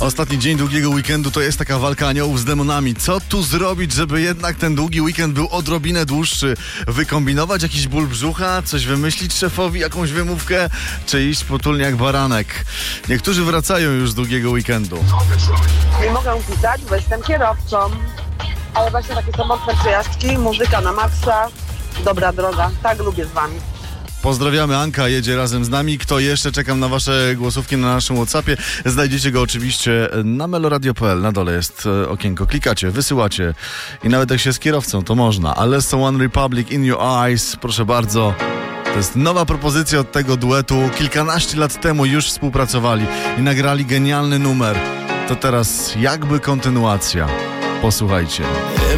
Ostatni dzień długiego weekendu to jest taka walka aniołów z demonami. Co tu zrobić, żeby jednak ten długi weekend był odrobinę dłuższy? Wykombinować jakiś ból brzucha? Coś wymyślić szefowi? Jakąś wymówkę? Czy iść potulnie jak baranek? Niektórzy wracają już z długiego weekendu. Nie mogę pisać, bo jestem kierowcą. Ale właśnie takie samotne przejażdżki, muzyka na maksa, dobra droga. Tak lubię z wami. Pozdrawiamy, Anka jedzie razem z nami. Kto jeszcze? Czekam na wasze głosówki na naszym WhatsAppie. Znajdziecie go oczywiście na meloradio.pl. Na dole jest okienko. Klikacie, wysyłacie i nawet jak się z kierowcą, to można. Ale są One Republic, In Your Eyes, proszę bardzo. To jest nowa propozycja od tego duetu. Kilkanaście lat temu już współpracowali i nagrali genialny numer. To teraz jakby kontynuacja. Posłuchajcie.